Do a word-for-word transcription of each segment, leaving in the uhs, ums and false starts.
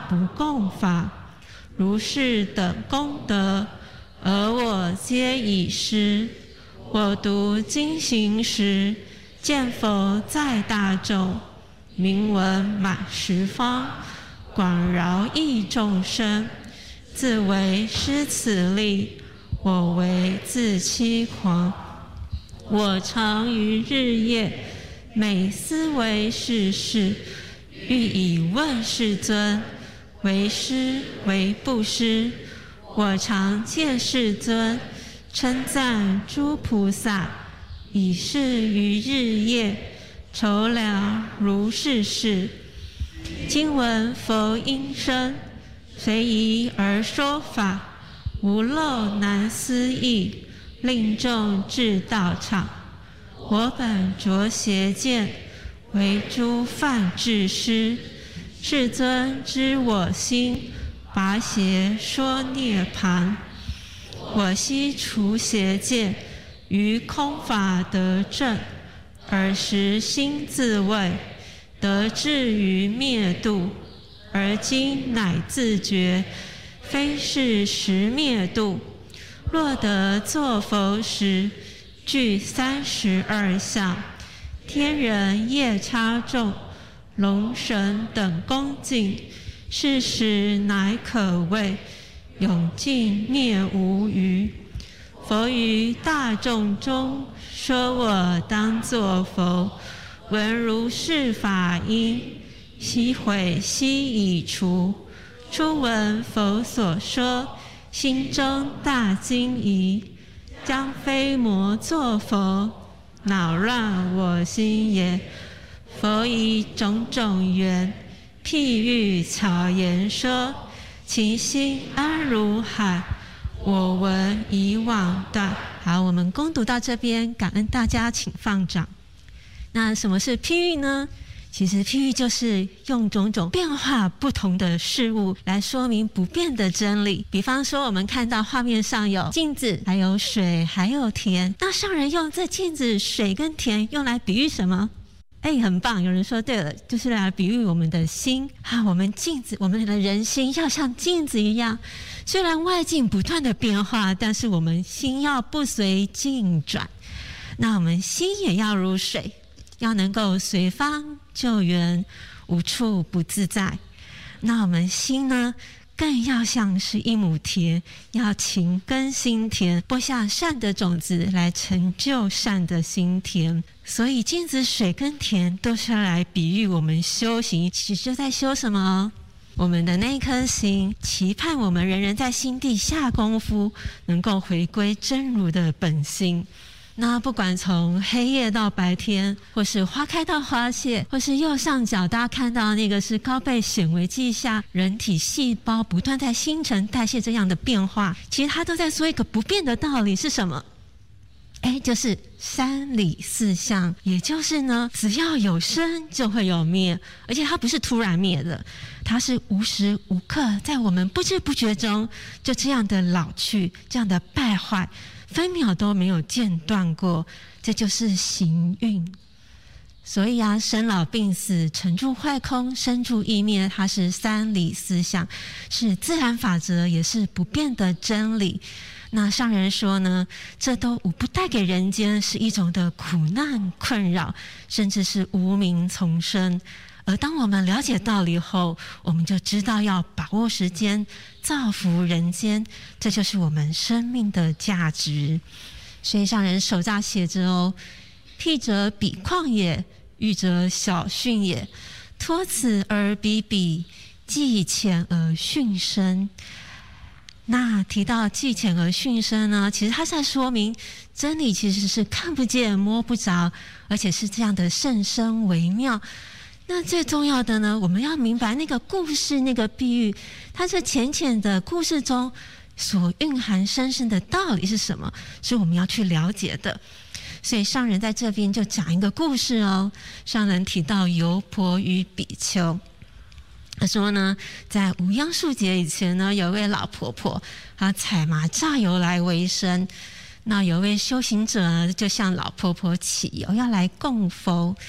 不共法，如是等功德，而我皆已失。我读经行时，见佛在大众，名闻满十方，广饶益众生，自为失此力，我为自欺狂。我常于日夜，每思维世事，欲以问世尊，为师为不师。我常见世尊，称赞诸菩萨，以是于日夜，筹量如是事。今闻佛音声，随宜而说法，无漏难思议，令众至道场。我本着邪见，为诸梵志师。世尊知我心，拔邪说涅槃。我悉除邪见，于空法得正，尔时心自慰，得至于灭度。而今乃自觉，非是时灭度。若得作佛时，具三十二相，天人夜叉众，龙神等恭敬，是时乃可谓永尽灭无余。佛于大众中说我当作佛，闻如是法音，悉毁悉已除。初闻佛所说，心中大惊疑，将非魔作佛，恼乱我心也。佛以种种缘，譬喻巧言说，其心安如海，我闻已往断。好，我们恭读到这边，感恩大家，请放掌。那什么是譬喻呢？其实譬喻就是用种种变化不同的事物来说明不变的真理。比方说我们看到画面上有镜子，还有水，还有田。那上人用这镜子、水跟田用来比喻什么？哎，很棒！有人说对了，就是来比喻我们的心啊，我们镜子，我们的人心要像镜子一样，虽然外境不断的变化，但是我们心要不随境转。那我们心也要如水，要能够随方救援，无处不自在。那我们心呢，更要像是一亩田，要勤耕心田，播下善的种子，来成就善的心田。所以镜子、水跟田都是来比喻我们修行，其实就在修什么？我们的那颗心，期盼我们人人在心地下功夫，能够回归真如的本心。那不管从黑夜到白天，或是花开到花谢，或是右上角大家看到那个是高倍显微镜下人体细胞不断在新陈代谢这样的变化，其实它都在说一个不变的道理是什么？哎，就是三理四相，也就是呢，只要有生就会有灭，而且它不是突然灭的，它是无时无刻在我们不知不觉中就这样的老去，这样的败坏，分秒都没有间断过，这就是行运。所以啊，生老病死、成住坏空、生住异灭，它是三理四相，是自然法则，也是不变的真理。那上人说呢，这都无不带给人间是一种的苦难困扰，甚至是无明丛生。而当我们了解道理后，我们就知道要把握时间，造福人间，这就是我们生命的价值。所以上人手札写着哦，辟者比旷也，喻者小训也，托此而比彼，既浅而训深。那提到既浅而训深呢，其实它是在说明真理其实是看不见摸不着，而且是这样的甚深微妙。那最重要的呢，我们要明白那个故事，那个比喻，它这浅浅的故事中所蕴含深深的道理是什么，是我们要去了解的。所以上人在这边就讲一个故事哦。上人提到油婆与比丘，他说呢，在无央数节以前呢，有位老婆婆，她采麻榨油来为生。那有位修行者呢，就向老婆婆乞油，要来供佛。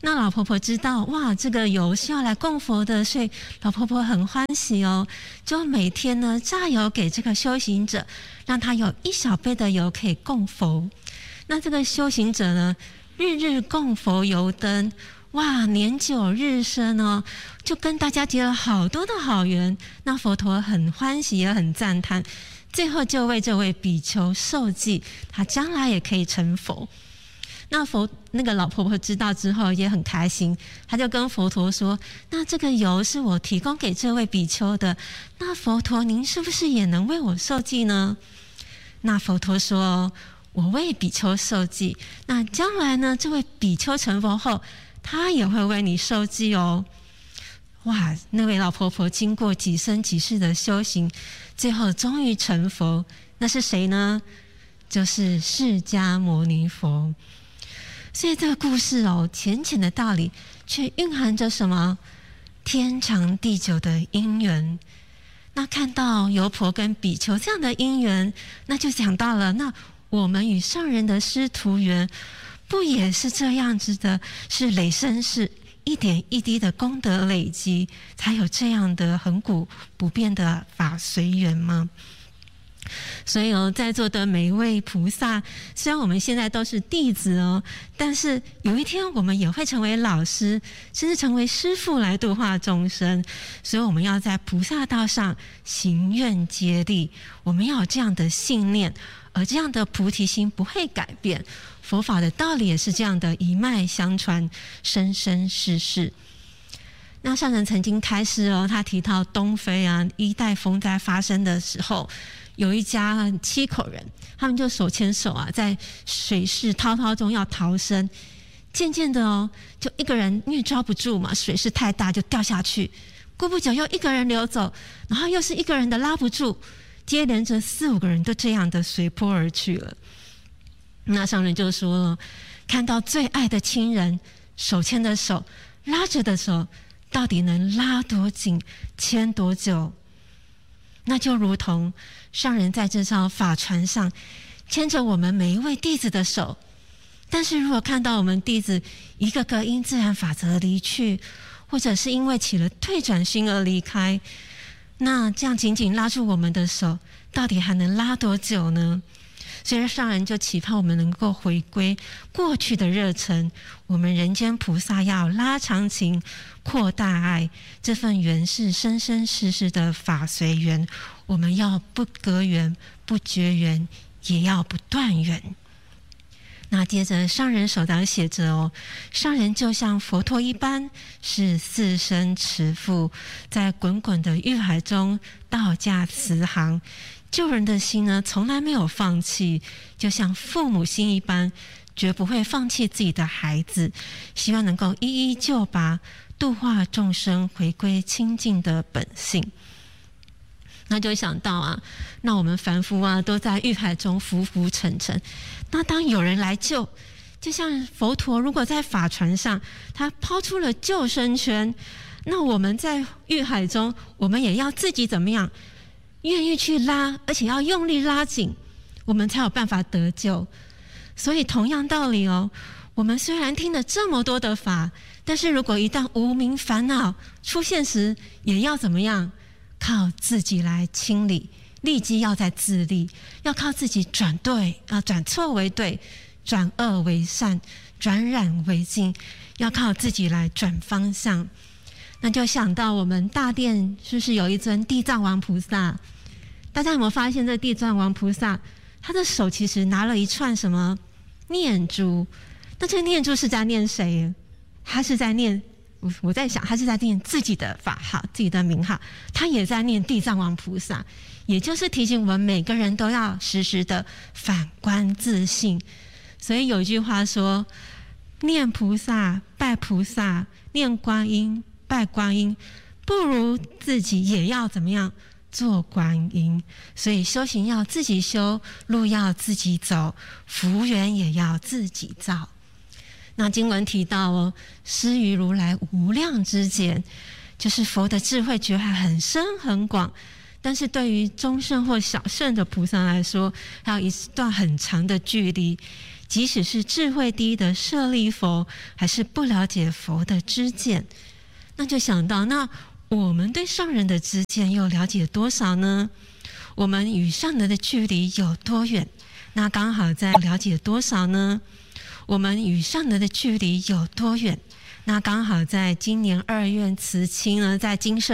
那老婆婆知道，哇，这个油是要来供佛的，所以老婆婆很欢喜哦，就每天呢榨油给这个修行者，让他有一小杯的油可以供佛。那这个修行者呢，日日供佛油灯，哇，年久日深哦，就跟大家结了好多的好缘。那佛陀很欢喜，也很赞叹，最后就为这位比丘授记，他将来也可以成佛。那佛那个老婆婆知道之后也很开心，她就跟佛陀说：“那这个油是我提供给这位比丘的，那佛陀您是不是也能为我授记呢？”那佛陀说：“我为比丘授记，那将来呢，这位比丘成佛后，他也会为你授记哦。”哇，那位老婆婆经过几生几世的修行，最后终于成佛。那是谁呢？就是释迦牟尼佛。所以这个故事哦，浅浅的道理，却蕴含着什么天长地久的因缘。那看到油婆跟比丘这样的因缘，那就想到了，那我们与上人的师徒缘，不也是这样子的？是累生世一点一滴的功德累积，才有这样的恒古不变的法随缘吗？所以哦，在座的每一位菩萨，虽然我们现在都是弟子哦，但是有一天我们也会成为老师，甚至成为师父来度化众生。所以我们要在菩萨道上行愿接力，我们要有这样的信念，而这样的菩提心不会改变。佛法的道理也是这样的一脉相传，生生世世。那上人曾经开示哦，他提到东非啊，一代风灾发生的时候，有一家七口人，他们就手牵手啊，在水势滔滔中要逃生。渐渐的哦，就一个人因为抓不住嘛，水势太大就掉下去。过不久又一个人流走，然后又是一个人的拉不住，接连着四五个人都这样的随波而去了。那上人就说了，看到最爱的亲人手牵的手，拉着的手，到底能拉多紧，牵多久？那就如同上人在这艘法船上牵着我们每一位弟子的手，但是如果看到我们弟子一个个因自然法则离去，或者是因为起了退转心而离开，那这样紧紧拉住我们的手，到底还能拉多久呢？所以上人就期盼我们能够回归过去的热忱，我们人间菩萨要拉长情，扩大爱，这份缘是生生世世的法随缘，我们要不隔缘，不绝缘，也要不断缘。那接着上人手上写着哦，上人就像佛陀一般，是四生慈父，在滚滚的欲海中道驾慈航。救人的心呢，从来没有放弃，就像父母心一般，绝不会放弃自己的孩子，希望能够一一救拔，度化众生，回归清净的本性。那就想到啊，那我们凡夫啊，都在欲海中浮浮沉沉。那当有人来救，就像佛陀如果在法船上，他抛出了救生圈，那我们在欲海中，我们也要自己怎么样？愿意去拉，而且要用力拉紧，我们才有办法得救。所以同样道理哦，我们虽然听了这么多的法，但是如果一旦无明烦恼出现时，也要怎么样？靠自己来清理，立即要在自立，要靠自己转对啊，转错为对，转恶为善，转染为净，要靠自己来转方向。那就想到我们大殿是不是有一尊地藏王菩萨？大家有没有发现，这地藏王菩萨他的手其实拿了一串什么念珠？那这个念珠是在念谁？他是在念，我我在想，他是在念自己的法号、自己的名号，他也在念地藏王菩萨，也就是提醒我们每个人都要时时的反观自性。所以有一句话说：念菩萨拜菩萨，念观音拜观音，不如自己也要怎么样？做观音。所以修行要自己修，路要自己走，福缘也要自己造。那经文提到哦，施于如来无量之见，就是佛的智慧觉海很深很广，但是对于中圣或小圣的菩萨来说，还有一段很长的距离。 即使是智慧低的舍利佛，还是不了解佛的知见。那就想到，那我们对上人的知见又了解多少呢？我们与上人的距离有多远？那刚好在了解多少呢？我们与上人的距离有多远？那刚好在今年二月慈亲呢，在精舍